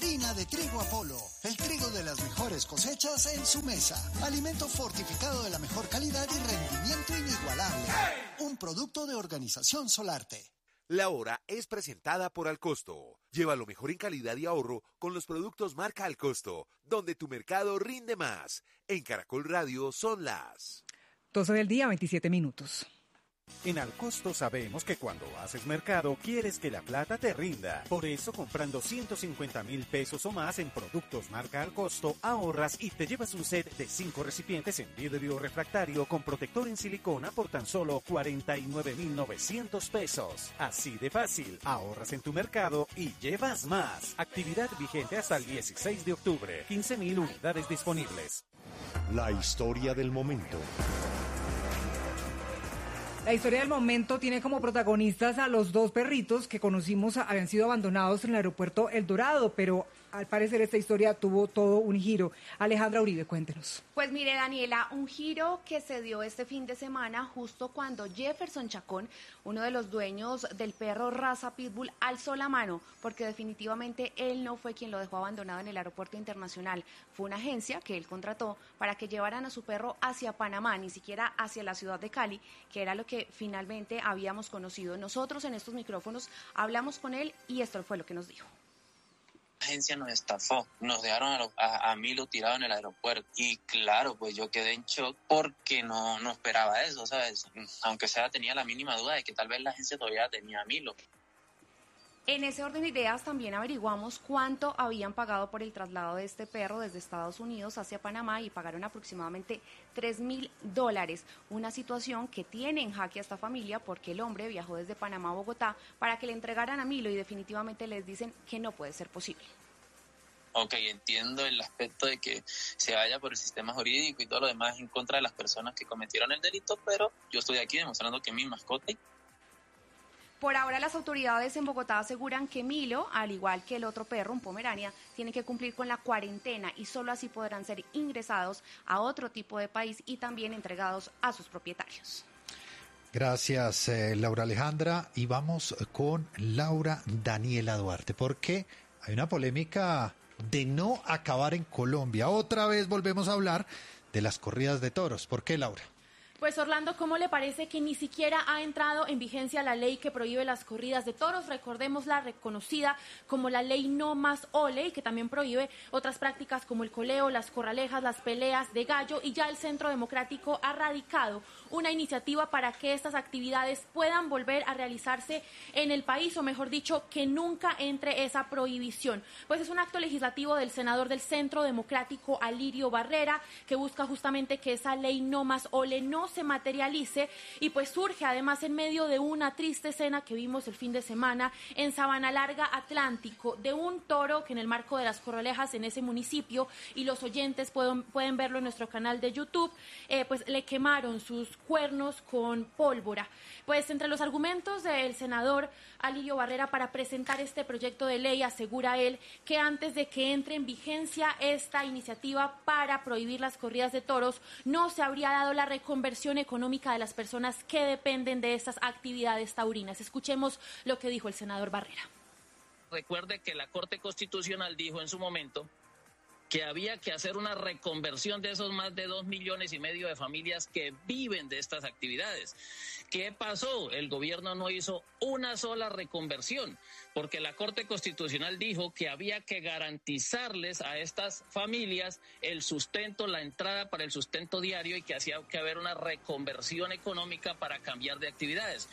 Harina de trigo Apolo, el trigo de las mejores cosechas en su mesa. Alimento fortificado de la mejor calidad y rendimiento inigualable. Un producto de Organización Solarte. La Hora es presentada por Alcosto. Lleva lo mejor en calidad y ahorro con los productos marca Alcosto, donde tu mercado rinde más. En Caracol Radio son las 12 del día, 27 minutos. En Alcosto sabemos que cuando haces mercado quieres que la plata te rinda. Por eso, comprando 150.000 pesos o más en productos marca Alcosto, ahorras y te llevas un set de 5 recipientes en vidrio refractario con protector en silicona por tan solo 49.900 pesos. Así de fácil, ahorras en tu mercado y llevas más. Actividad vigente hasta el 16 de octubre. 15.000 unidades disponibles. La historia del momento. La historia del momento tiene como protagonistas a los dos perritos que conocimos habían sido abandonados en el aeropuerto El Dorado, pero al parecer esta historia tuvo todo un giro. Alejandra Uribe, cuéntenos. Pues mire, Daniela, un giro que se dio este fin de semana justo cuando Jefferson Chacón, uno de los dueños del perro raza Pitbull, alzó la mano, porque definitivamente él no fue quien lo dejó abandonado en el aeropuerto internacional. Fue una agencia que él contrató para que llevaran a su perro hacia Panamá, ni siquiera hacia la ciudad de Cali, que era lo que finalmente habíamos conocido. Nosotros en estos micrófonos hablamos con él y esto fue lo que nos dijo. La agencia nos estafó, nos dejaron a Milo tirado en el aeropuerto y claro, pues yo quedé en shock porque no esperaba eso, ¿sabes? Aunque sea tenía la mínima duda de que tal vez la agencia todavía tenía a Milo. En ese orden de ideas también averiguamos cuánto habían pagado por el traslado de este perro desde Estados Unidos hacia Panamá y pagaron aproximadamente $3,000, una situación que tiene en jaque a esta familia porque el hombre viajó desde Panamá a Bogotá para que le entregaran a Milo y definitivamente les dicen que no puede ser posible. Ok, entiendo el aspecto de que se vaya por el sistema jurídico y todo lo demás en contra de las personas que cometieron el delito, pero yo estoy aquí demostrando que mi mascota. Por ahora las autoridades en Bogotá aseguran que Milo, al igual que el otro perro, un pomerania, tiene que cumplir con la cuarentena y solo así podrán ser ingresados a otro tipo de país y también entregados a sus propietarios. Gracias, Laura Alejandra. Y vamos con Laura Daniela Duarte, porque hay una polémica de no acabar en Colombia. Otra vez volvemos a hablar de las corridas de toros. ¿Por qué, Laura? Pues Orlando, ¿cómo le parece que ni siquiera ha entrado en vigencia la ley que prohíbe las corridas de toros? Recordemos la reconocida como la ley No Más Ole, y que también prohíbe otras prácticas como el coleo, las corralejas, las peleas de gallo, y ya el Centro Democrático ha radicado una iniciativa para que estas actividades puedan volver a realizarse en el país, o mejor dicho, que nunca entre esa prohibición. Pues es un acto legislativo del senador del Centro Democrático, Alirio Barrera, que busca justamente que esa ley No Más Ole no se materialice, y pues surge además en medio de una triste escena que vimos el fin de semana en Sabana Larga, Atlántico, de un toro que en el marco de las corralejas en ese municipio, y los oyentes pueden verlo en nuestro canal de YouTube, pues le quemaron sus cuernos con pólvora. Pues entre los argumentos del senador Alirio Barrera para presentar este proyecto de ley, asegura él que antes de que entre en vigencia esta iniciativa para prohibir las corridas de toros, no se habría dado la reconversión económica de las personas que dependen de estas actividades taurinas. Escuchemos lo que dijo el senador Barrera. Recuerde que la Corte Constitucional dijo en su momento que había que hacer una reconversión de esos más de 2,5 millones de familias que viven de estas actividades. ¿Qué pasó? El gobierno no hizo una sola reconversión, porque la Corte Constitucional dijo que había que garantizarles a estas familias el sustento, la entrada para el sustento diario, y que hacía que haber una reconversión económica para cambiar de actividades.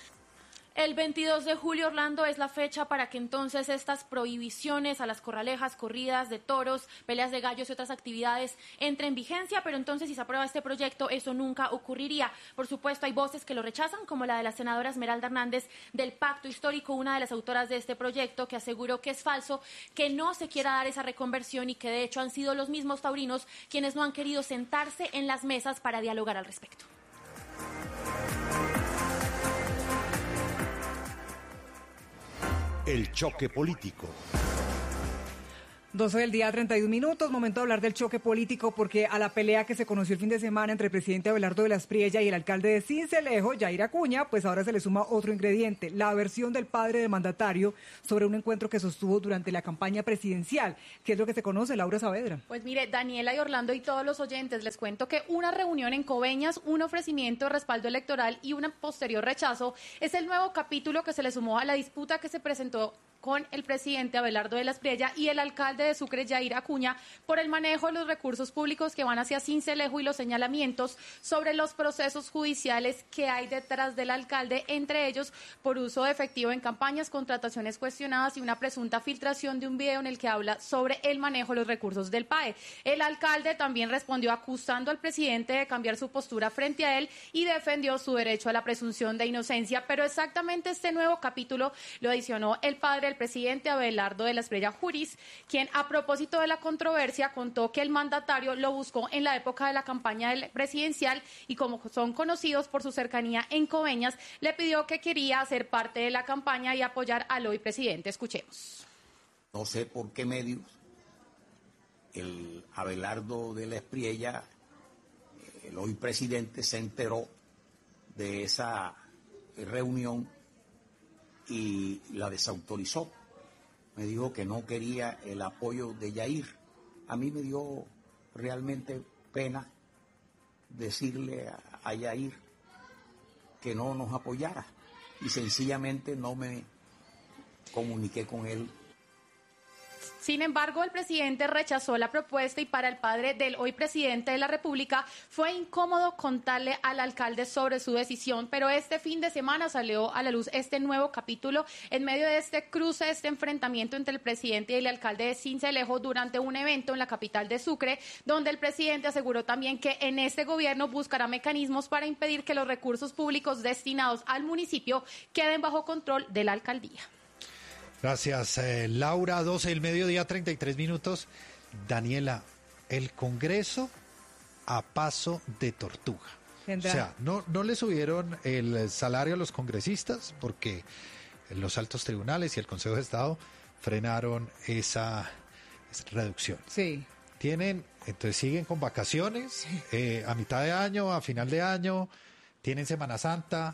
El 22 de julio, Orlando, es la fecha para que entonces estas prohibiciones a las corralejas, corridas de toros, peleas de gallos y otras actividades entren en vigencia, pero entonces si se aprueba este proyecto eso nunca ocurriría. Por supuesto hay voces que lo rechazan, como la de la senadora Esmeralda Hernández del Pacto Histórico, una de las autoras de este proyecto, que aseguró que es falso, que no se quiera dar esa reconversión y que de hecho han sido los mismos taurinos quienes no han querido sentarse en las mesas para dialogar al respecto. El choque político. 12 del día, 31 minutos, momento de hablar del choque político, porque a la pelea que se conoció el fin de semana entre el presidente Abelardo de la Espriella y el alcalde de Sincelejo, Yair Acuña, pues ahora se le suma otro ingrediente, la versión del padre del mandatario sobre un encuentro que sostuvo durante la campaña presidencial. ¿Qué es lo que se conoce, Laura Saavedra? Pues mire, Daniela y Orlando y todos los oyentes, les cuento que una reunión en Coveñas, un ofrecimiento de respaldo electoral y un posterior rechazo es el nuevo capítulo que se le sumó a la disputa que se presentó con el presidente Abelardo de la Espriella y el alcalde de Sucre, Yair Acuña, por el manejo de los recursos públicos que van hacia Sincelejo y los señalamientos sobre los procesos judiciales que hay detrás del alcalde, entre ellos por uso de efectivo en campañas, contrataciones cuestionadas y una presunta filtración de un video en el que habla sobre el manejo de los recursos del PAE. El alcalde también respondió acusando al presidente de cambiar su postura frente a él y defendió su derecho a la presunción de inocencia, pero exactamente este nuevo capítulo lo adicionó el padre del presidente Abelardo de la Espriella, Juris, quien a propósito de la controversia contó que el mandatario lo buscó en la época de la campaña presidencial y como son conocidos por su cercanía en Coveñas, le pidió que quería ser parte de la campaña y apoyar al hoy presidente. Escuchemos. No sé por qué medios el Abelardo de la Espriella, el hoy presidente, se enteró de esa reunión y la desautorizó. Me dijo que no quería el apoyo de Yair. A mí me dio realmente pena decirle a Yair que no nos apoyara y sencillamente no me comuniqué con él. Sin embargo, el presidente rechazó la propuesta y para el padre del hoy presidente de la República fue incómodo contarle al alcalde sobre su decisión, pero este fin de semana salió a la luz este nuevo capítulo en medio de este cruce, este enfrentamiento entre el presidente y el alcalde de Sincelejo durante un evento en la capital de Sucre, donde el presidente aseguró también que en este gobierno buscará mecanismos para impedir que los recursos públicos destinados al municipio queden bajo control de la alcaldía. Gracias, Laura. 12 del mediodía, 33 minutos. Daniela, el Congreso a paso de tortuga. ¿Tendrá? O sea, no le subieron el salario a los congresistas porque los altos tribunales y el Consejo de Estado frenaron esa reducción. Sí. Entonces siguen con vacaciones a mitad de año, a final de año, tienen Semana Santa.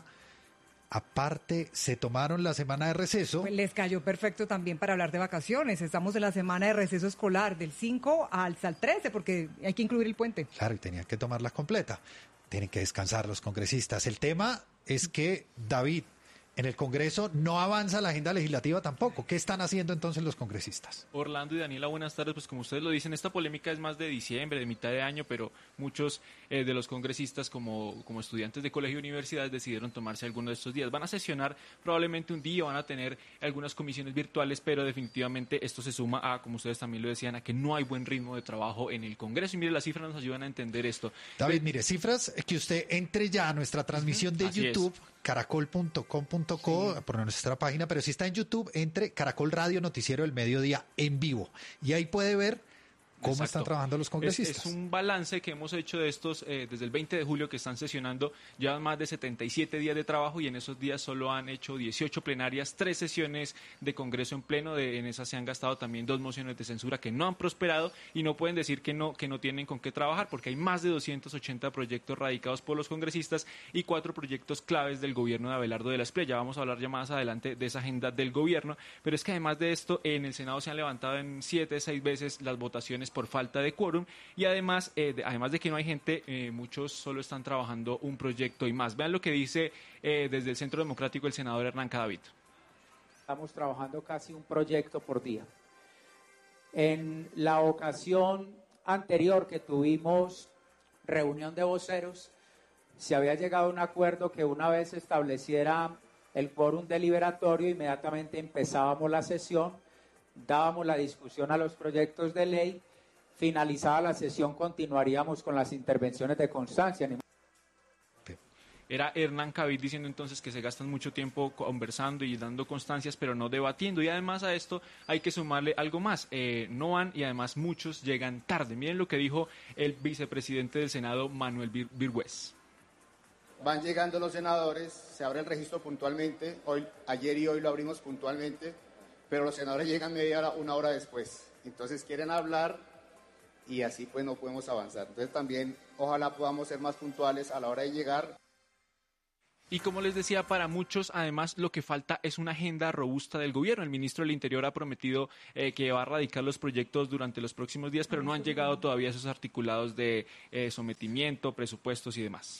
Aparte, se tomaron la semana de receso. Pues les cayó perfecto también para hablar de vacaciones. Estamos en la semana de receso escolar del 5 al 13, porque hay que incluir el puente. Claro, y tenían que tomarla completa. Tienen que descansar los congresistas. El tema es que, David, en el Congreso no avanza la agenda legislativa tampoco. ¿Qué están haciendo entonces los congresistas? Orlando y Daniela, buenas tardes. Pues como ustedes lo dicen, esta polémica es más de diciembre, de mitad de año, pero muchos de los congresistas como estudiantes de colegio y universidades decidieron tomarse alguno de estos días. Van a sesionar probablemente un día, van a tener algunas comisiones virtuales, pero definitivamente esto se suma a, como ustedes también lo decían, a que no hay buen ritmo de trabajo en el Congreso. Y mire, las cifras nos ayudan a entender esto. David, mire, cifras que usted entre ya a nuestra transmisión de YouTube. caracol.com.co, por nuestra página, pero si está en YouTube, entre Caracol Radio Noticiero del Mediodía en vivo. Y ahí puede ver cómo Exacto. están trabajando los congresistas. Es un balance que hemos hecho de estos desde el 20 de julio que están sesionando. Llevan más de 77 días de trabajo y en esos días solo han hecho 18 plenarias, 3 sesiones de Congreso en pleno. En esas se han gastado también 2 mociones de censura que no han prosperado y no pueden decir que no tienen con qué trabajar porque hay más de 280 proyectos radicados por los congresistas y 4 proyectos claves del gobierno de Abelardo de la Espriella. Vamos a hablar ya más adelante de esa agenda del gobierno, pero es que además de esto, en el Senado se han levantado en 6 veces las votaciones por falta de quórum y además de que no hay gente, muchos solo están trabajando un proyecto y más. Vean lo que dice desde el Centro Democrático el senador Hernán Cadavid. Estamos trabajando casi un proyecto por día. En la ocasión anterior que tuvimos reunión de voceros, se había llegado a un acuerdo que una vez se estableciera el quórum deliberatorio, inmediatamente empezábamos la sesión, dábamos la discusión a los proyectos de ley. Finalizada la sesión, continuaríamos con las intervenciones de constancia. Era Hernán Cadavid diciendo entonces que se gastan mucho tiempo conversando y dando constancias, pero no debatiendo. Y además a esto hay que sumarle algo más. No van y además muchos llegan tarde. Miren lo que dijo el vicepresidente del Senado, Manuel Virgües. Van llegando los senadores, se abre el registro puntualmente. Ayer y hoy lo abrimos puntualmente. pero los senadores llegan media hora, una hora después. Entonces quieren hablar y así pues no podemos avanzar. Entonces también ojalá podamos ser más puntuales a la hora de llegar. Y como les decía, para muchos, además, lo que falta es una agenda robusta del gobierno. El ministro del Interior ha prometido que va a radicar los proyectos durante los próximos días, pero no han llegado todavía esos articulados de sometimiento, presupuestos y demás.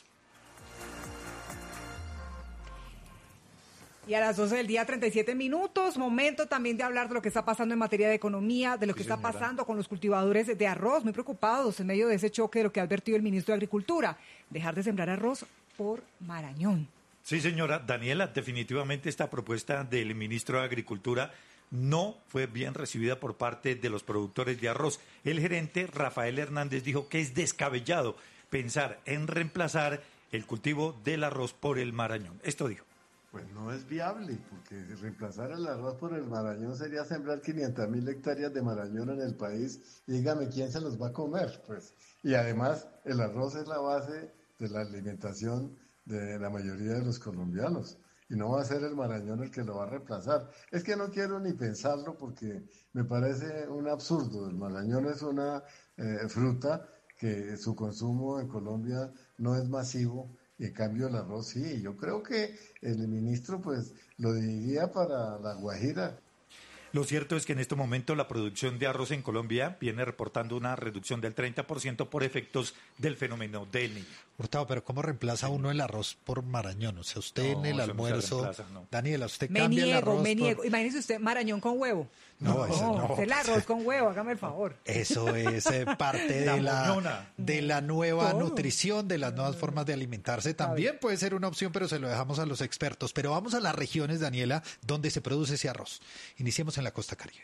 Y a las 12 del día, 37 minutos, momento también de hablar de lo que está pasando en materia de economía, de lo que está pasando con los cultivadores de arroz, muy preocupados en medio de ese choque de lo que ha advertido el ministro de Agricultura, dejar de sembrar arroz por Marañón. Sí, señora Daniela, definitivamente esta propuesta del ministro de Agricultura no fue bien recibida por parte de los productores de arroz. El gerente Rafael Hernández dijo que es descabellado pensar en reemplazar el cultivo del arroz por el Marañón. Esto dijo. Pues no es viable, porque reemplazar el arroz por el Marañón sería sembrar 500.000 hectáreas de Marañón en el país. Y dígame quién se los va a comer, pues. Y además, el arroz es la base de la alimentación de la mayoría de los colombianos. Y no va a ser el Marañón el que lo va a reemplazar. Es que no quiero ni pensarlo porque me parece un absurdo. El Marañón es una fruta que su consumo en Colombia no es masivo. Y en cambio el arroz sí. Yo creo que el ministro pues lo diría para La Guajira. Lo cierto es que en este momento la producción de arroz en Colombia viene reportando una reducción del 30% por efectos del fenómeno del Niño. Hurtado, pero ¿cómo reemplaza uno el arroz por Marañón? O sea, usted en el almuerzo, no. Daniela, usted cambia el arroz. Me niego. Imagínese usted Marañón con huevo. No, eso no. Es el arroz con huevo, hágame el favor. Eso es parte de la nueva nutrición, de las nuevas formas de alimentarse. También puede ser una opción, pero se lo dejamos a los expertos. Pero vamos a las regiones, Daniela, donde se produce ese arroz. Iniciemos en la costa caribe.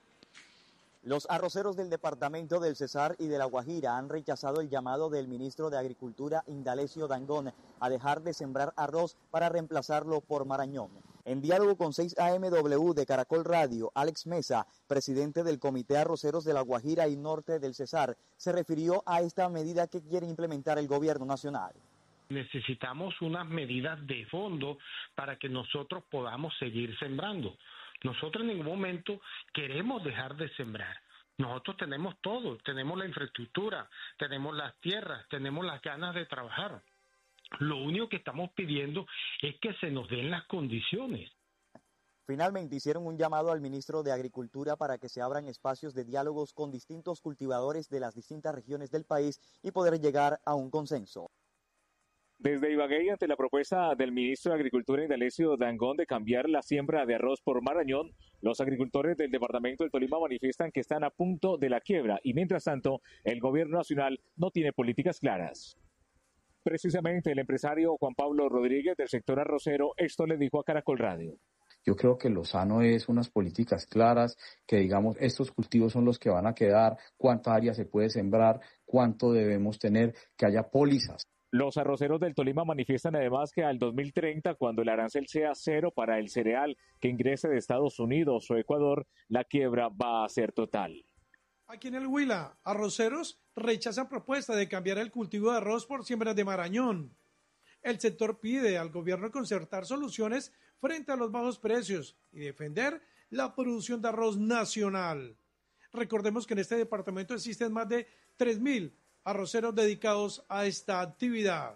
Los arroceros del departamento del Cesar y de La Guajira han rechazado el llamado del ministro de Agricultura, Indalecio Dangond, a dejar de sembrar arroz para reemplazarlo por Marañón. En diálogo con 6AMW de Caracol Radio, Alex Mesa, presidente del Comité Arroceros de La Guajira y Norte del Cesar, se refirió a esta medida que quiere implementar el gobierno nacional. Necesitamos unas medidas de fondo para que nosotros podamos seguir sembrando. Nosotros en ningún momento queremos dejar de sembrar. Nosotros tenemos todo, tenemos la infraestructura, tenemos las tierras, tenemos las ganas de trabajar. Lo único que estamos pidiendo es que se nos den las condiciones. Finalmente hicieron un llamado al ministro de Agricultura para que se abran espacios de diálogos con distintos cultivadores de las distintas regiones del país y poder llegar a un consenso. Desde Ibagué, ante la propuesta del ministro de Agricultura, Indalecio Dangond, de cambiar la siembra de arroz por Marañón, los agricultores del departamento del Tolima manifiestan que están a punto de la quiebra y, mientras tanto, el gobierno nacional no tiene políticas claras. Precisamente el empresario Juan Pablo Rodríguez del sector arrocero esto le dijo a Caracol Radio. Yo creo que lo sano es unas políticas claras, que digamos estos cultivos son los que van a quedar, cuánta área se puede sembrar, cuánto debemos tener, que haya pólizas. Los arroceros del Tolima manifiestan además que al 2030, cuando el arancel sea cero para el cereal que ingrese de Estados Unidos o Ecuador, la quiebra va a ser total. Aquí en el Huila, arroceros rechazan propuesta de cambiar el cultivo de arroz por siembras de Marañón. El sector pide al gobierno concertar soluciones frente a los bajos precios y defender la producción de arroz nacional. Recordemos que en este departamento existen más de 3.000 arroceros dedicados a esta actividad.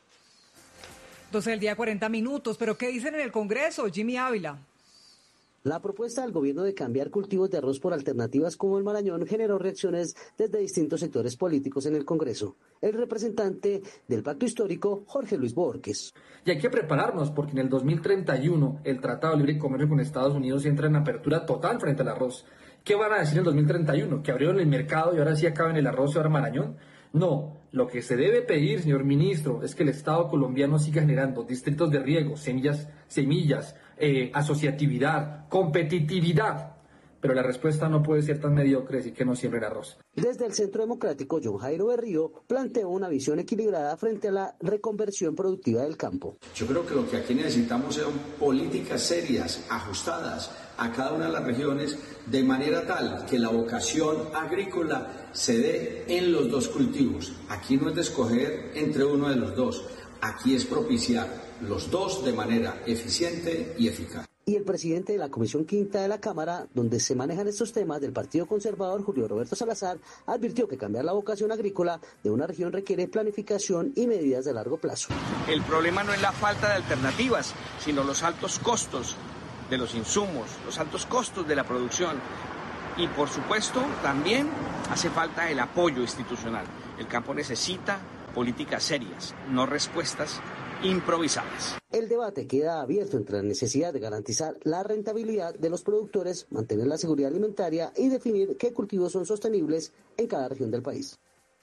12 del día, 40 minutos. ¿Pero qué dicen en el Congreso, Jimmy Ávila? La propuesta del gobierno de cambiar cultivos de arroz por alternativas como el Marañón generó reacciones desde distintos sectores políticos en el Congreso. El representante del Pacto Histórico, Jorge Luis Borges. Y hay que prepararnos porque en el 2031 el Tratado de Libre Comercio con Estados Unidos entra en apertura total frente al arroz. ¿Qué van a decir en el 2031? ¿Que abrieron el mercado y ahora sí acaban el arroz y ahora Marañón? No, lo que se debe pedir, señor ministro, es que el Estado colombiano siga generando distritos de riego, semillas, asociatividad, competitividad. Pero la respuesta no puede ser tan mediocre y que no siembren arroz. Desde el Centro Democrático, John Jairo Berrío planteó una visión equilibrada frente a la reconversión productiva del campo. Yo creo que lo que aquí necesitamos son políticas serias, ajustadas a cada una de las regiones, de manera tal que la vocación agrícola se dé en los dos cultivos. Aquí no es de escoger entre uno de los dos, aquí es propiciar los dos de manera eficiente y eficaz. Y el presidente de la Comisión Quinta de la Cámara, donde se manejan estos temas, del Partido Conservador, Julio Roberto Salazar, advirtió que cambiar la vocación agrícola de una región requiere planificación y medidas de largo plazo. El problema no es la falta de alternativas, sino los altos costos de los insumos, los altos costos de la producción. Y por supuesto, también hace falta el apoyo institucional. El campo necesita políticas serias, no respuestas improvisadas. El debate queda abierto entre la necesidad de garantizar la rentabilidad de los productores, mantener la seguridad alimentaria y definir qué cultivos son sostenibles en cada región del país.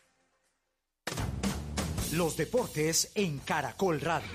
Los deportes en Caracol Radio.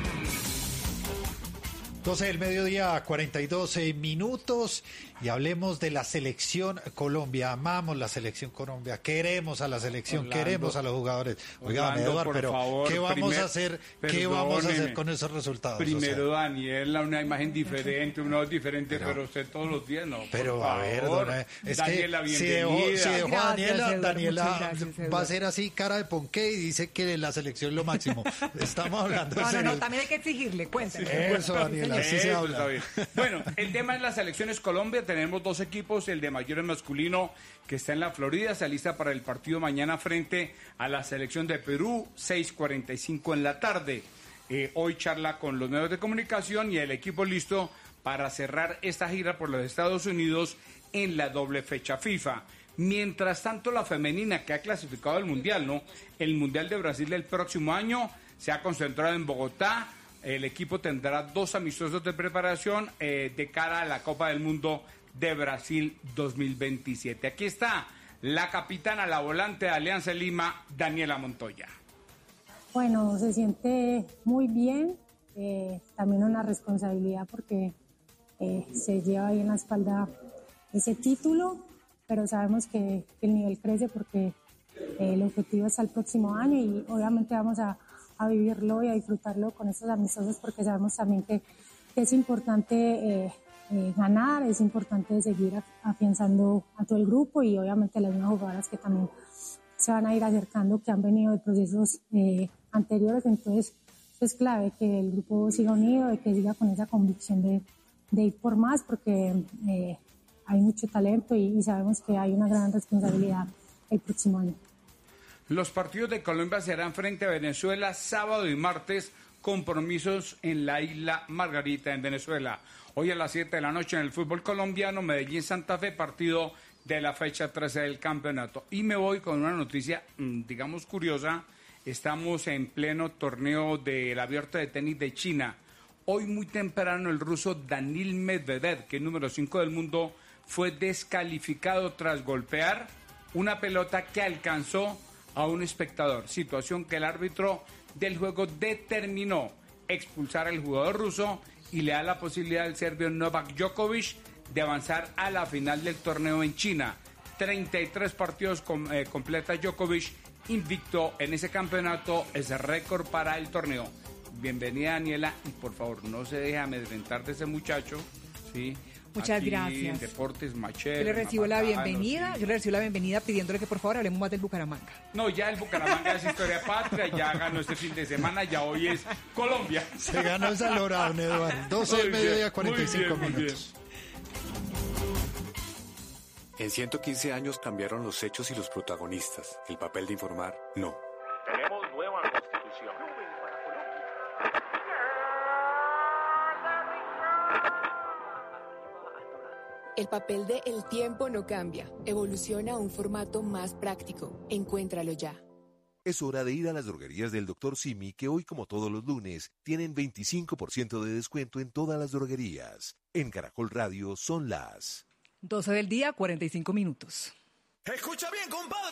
12 del mediodía, 42 minutos, y hablemos de la selección Colombia. Amamos la selección Colombia, queremos a la selección, Orlando, queremos a los jugadores. Oigan, Orlando, Eduardo, pero favor, ¿qué vamos a hacer? ¿Qué vamos a hacer con esos resultados? Primero, Daniela, una imagen diferente, una voz diferente, pero usted todos los días no. Pero por a ver, favor. es Daniela, que si bienvenida. dejó a Daniela, gracias, va a ser así cara de ponqué y dice que la selección es lo máximo. Estamos hablando en serio. No, también hay que exigirle, cuénteme. Eso, Daniela, así se habla. Bueno, el tema es las selecciones Colombia. Tenemos dos equipos, el de mayores masculino que está en la Florida, se alista para el partido mañana frente a la selección de Perú, 6:45 en la tarde. Hoy charla con los medios de comunicación y el equipo listo para cerrar esta gira por los Estados Unidos en la doble fecha FIFA. Mientras tanto, la femenina que ha clasificado al Mundial, ¿no? El Mundial de Brasil del próximo año se ha concentrado en Bogotá. El equipo tendrá 2 amistosos de preparación de cara a la Copa del Mundo de Brasil 2027. Aquí está la capitana, la volante de Alianza Lima, Daniela Montoya. Bueno, se siente muy bien, también una responsabilidad porque se lleva ahí en la espalda ese título, pero sabemos que el nivel crece porque el objetivo es al próximo año y obviamente vamos a vivirlo y a disfrutarlo con estos amistosos porque sabemos también que es importante ganar, es importante seguir afianzando a todo el grupo y obviamente las nuevas jugadoras que también se van a ir acercando, que han venido de procesos anteriores, entonces es clave que el grupo siga unido, de que siga con esa convicción de ir por más porque hay mucho talento y sabemos que hay una gran responsabilidad el próximo año. Los partidos de Colombia serán frente a Venezuela sábado y martes, compromisos en la isla Margarita, en Venezuela. Hoy a las 7 de la noche en el fútbol colombiano, Medellín-Santa Fe, partido de la fecha 13 del campeonato. Y me voy con una noticia, digamos, curiosa. Estamos en pleno torneo del Abierto de Tenis de China. Hoy muy temprano el ruso Daniil Medvedev, que es número 5 del mundo, fue descalificado tras golpear una pelota que alcanzó a un espectador, situación que el árbitro del juego determinó expulsar al jugador ruso y le da la posibilidad al serbio Novak Djokovic de avanzar a la final del torneo en China. 33 partidos completa Djokovic, invicto en ese campeonato, es récord para el torneo. Bienvenida, Daniela, y por favor no se deje amedrentar de ese muchacho, ¿sí? Muchas Aquí gracias. En Deportes Machete. Yo le recibo la bienvenida, pidiéndole que por favor hablemos más del Bucaramanga. No, ya el Bucaramanga es historia patria, ya ganó este fin de semana, ya hoy es Colombia. Se ganó el Salorado, Eduardo. 12 del mediodía, 45 minutos. En 115 años cambiaron los hechos y los protagonistas. El papel de informar, no. Tenemos nueva constitución. El papel de El Tiempo no cambia, evoluciona a un formato más práctico. Encuéntralo ya. Es hora de ir a las droguerías del Dr. Simi, que hoy, como todos los lunes, tienen 25% de descuento en todas las droguerías. En Caracol Radio son las 12 del día, 45 minutos. Escucha bien, compadre.